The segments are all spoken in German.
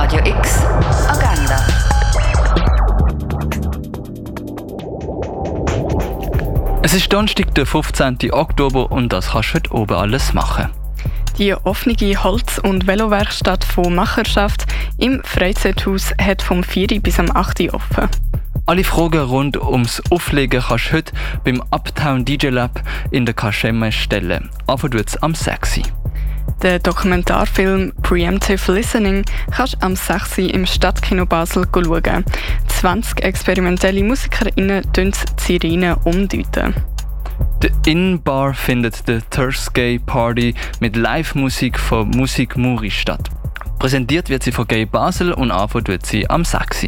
Radio X Agenda. Es ist Donnerstag, der 15. Oktober und das kannst du heute oben alles machen. Die offene Holz- und Velowerkstatt von Macherschaft im Freizeithaus hat vom 4. bis am 8. offen. Alle Fragen rund ums Auflegen kannst du heute beim Uptown DJ Lab in der Kaschemme stellen. Anfangen wird es am 6. Den Dokumentarfilm Preemptive Listening kannst du am 6. im Stadtkino Basel schauen. 20 experimentelle MusikerInnen deuten die Sirenen umdeuten. Der In-Bar findet die Thursday Party mit Live-Musik von Musik Muri statt. Präsentiert wird sie von Gay Basel und anfangen wird sie am 6.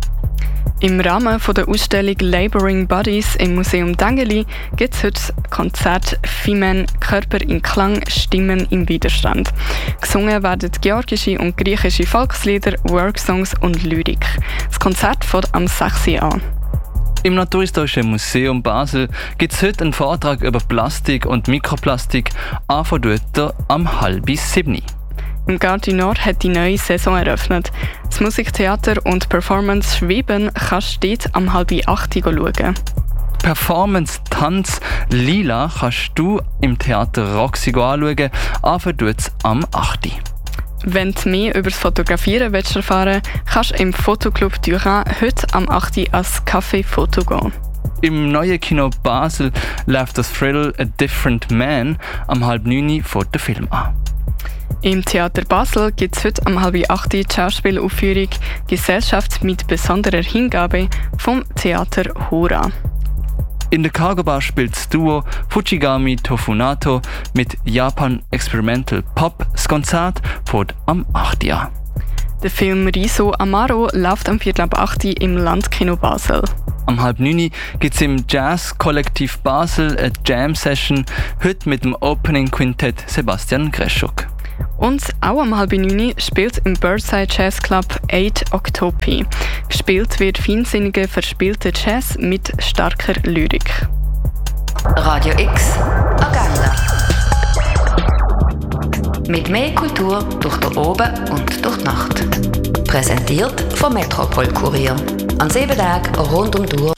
Im Rahmen der Ausstellung Laboring Bodies im Museum Dengeli gibt es heute Konzert «Femen – Körper in Klang, Stimmen im Widerstand». Gesungen werden georgische und griechische Volkslieder, Worksongs und Lyrik. Das Konzert fängt am 6. an. Im Naturhistorischen Museum Basel gibt es heute einen Vortrag über Plastik und Mikroplastik, anfangen wird er am 6:30. Im Gardi Nord hat die neue Saison eröffnet. Das Musiktheater und Performance Schweben kannst du dort am 7:30 schauen. Performance Tanz Lila kannst du im Theater Roxy anschauen, anfangen wird es am 8. Wenn du mehr über das Fotografieren erfahren willst, kannst du im Fotoclub Durand heute am 8. ans Café Foto gehen. Im neuen Kino Basel läuft das Thrill A Different Man am 7:30 vor dem Film an. Im Theater Basel gibt es heute am 7:30 die Schauspielaufführung «Gesellschaft mit besonderer Hingabe» vom Theater Hora. In der Cargo Bar spielt das Duo Fujigami Tofunato mit Japan Experimental Pop. Das Konzert fängt am 8. an. Der Film «Riso Amaro» läuft am 7:15 im Landkino Basel. Am 8:30 gibt es im Jazz-Kollektiv Basel eine Jam-Session, heute mit dem Opening Quintett Sebastian Greschuk. Und auch am 8:30 spielt im Birdside Jazz Club 8 Octopi. Gespielt wird feinsinniger, verspielter Jazz mit starker Lyrik. Radio X Agenda. Mit mehr Kultur durch den Oben und durch die Nacht. Präsentiert vom Metropol Kurier. An 7 Tagen rund um die Uhr